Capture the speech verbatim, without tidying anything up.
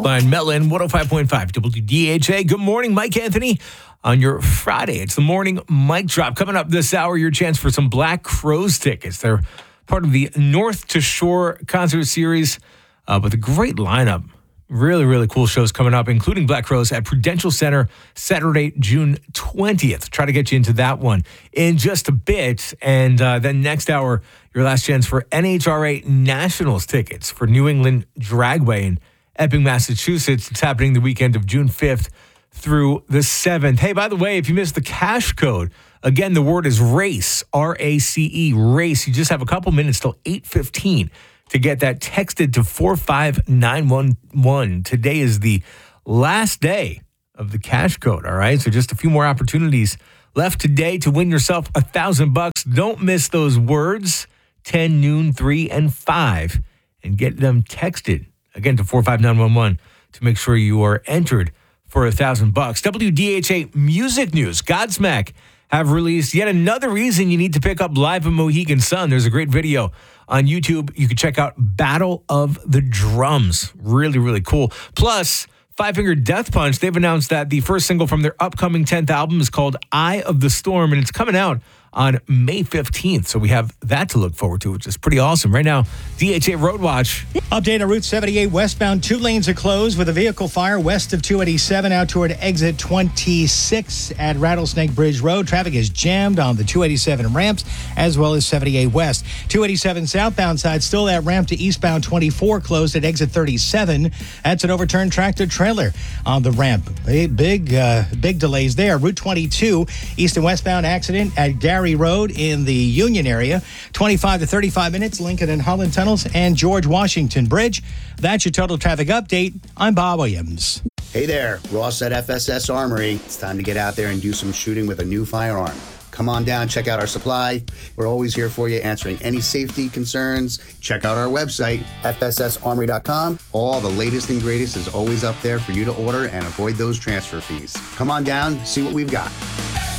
On Melon, one oh five point five W D H A. Good morning, Mike Anthony. On your Friday, it's the morning mic drop. Coming up this hour, your chance for some Black Crowes tickets. They're part of the North to Shore concert series uh, with a great lineup. Really, really cool shows coming up, including Black Crowes at Prudential Center Saturday, June twentieth. Try to get you into that one in just a bit. And uh, then next hour, your last chance for N H R A Nationals tickets for New England Dragway in Epping, Massachusetts. It's happening the weekend of June fifth through the seventh. Hey, by the way, if you missed the cash code, again, the word is RACE, R A C E, RACE. You just have a couple minutes till eight fifteen to get that texted to four five nine one one. Today is the last day of the cash code, all right? So just a few more opportunities left today to win yourself a thousand bucks. Don't miss those words, ten, noon, three, and five, and get them texted, again, to four five nine one one to make sure you are entered for a thousand bucks. W D H A Music News. Godsmack have released yet another reason you need to pick up Live at Mohegan Sun. There's a great video on YouTube. You can check out Battle of the Drums. Really, really cool. Plus, Five Finger Death Punch, they've announced that the first single from their upcoming tenth album is called Eye of the Storm, and it's coming out on May fifteenth. So we have that to look forward to, which is pretty awesome. Right now, D H A Road Watch. Update on Route seventy-eight westbound. Two lanes are closed with a vehicle fire west of two eighty-seven out toward exit twenty-six at Rattlesnake Bridge Road. Traffic is jammed on the two eighty-seven ramps as well as seventy-eight west. two eighty-seven southbound side, still that ramp to eastbound twenty-four closed at exit thirty-seven. That's an overturned tractor trailer on the ramp. Big, big, uh, big delays there. Route twenty-two, east and westbound accident at Gary Road in the Union area. twenty-five to thirty-five minutes, Lincoln and Holland Tunnels and George Washington Bridge. That's your total traffic update. I'm Bob Williams. Hey there, Ross at F S S Armory. It's time to get out there and do some shooting with a new firearm. Come on down, check out our supply. We're always here for you, answering any safety concerns. Check out our website, F S S armory dot com. All the latest and greatest is always up there for you to order and avoid those transfer fees. Come on down, see what we've got.